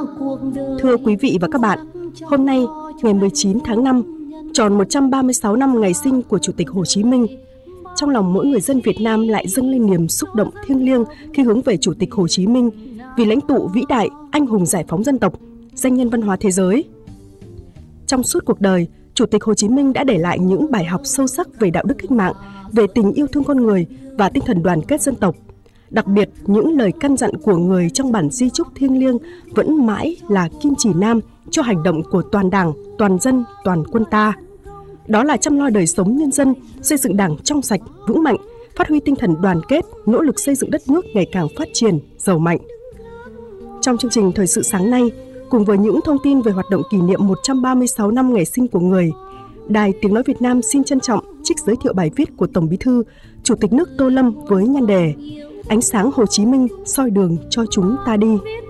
Thưa quý vị và các bạn, hôm nay, ngày 19 tháng 5, tròn 136 năm ngày sinh của Chủ tịch Hồ Chí Minh. Trong lòng mỗi người dân Việt Nam lại dâng lên niềm xúc động thiêng liêng khi hướng về Chủ tịch Hồ Chí Minh, vì lãnh tụ vĩ đại, anh hùng giải phóng dân tộc, danh nhân văn hóa thế giới. Trong suốt cuộc đời, Chủ tịch Hồ Chí Minh đã để lại những bài học sâu sắc về đạo đức cách mạng, về tình yêu thương con người và tinh thần đoàn kết dân tộc. Đặc biệt, những lời căn dặn của người trong bản di chúc thiêng liêng vẫn mãi là kim chỉ nam cho hành động của toàn Đảng, toàn dân, toàn quân ta. Đó là chăm lo đời sống nhân dân, xây dựng Đảng trong sạch, vững mạnh, phát huy tinh thần đoàn kết, nỗ lực xây dựng đất nước ngày càng phát triển, giàu mạnh. Trong chương trình Thời sự sáng nay, cùng với những thông tin về hoạt động kỷ niệm 136 năm ngày sinh của người, Đài Tiếng Nói Việt Nam xin trân trọng trích giới thiệu bài viết của Tổng Bí thư, Chủ tịch nước Tô Lâm với nhan đề Ánh sáng Hồ Chí Minh soi đường cho chúng ta đi.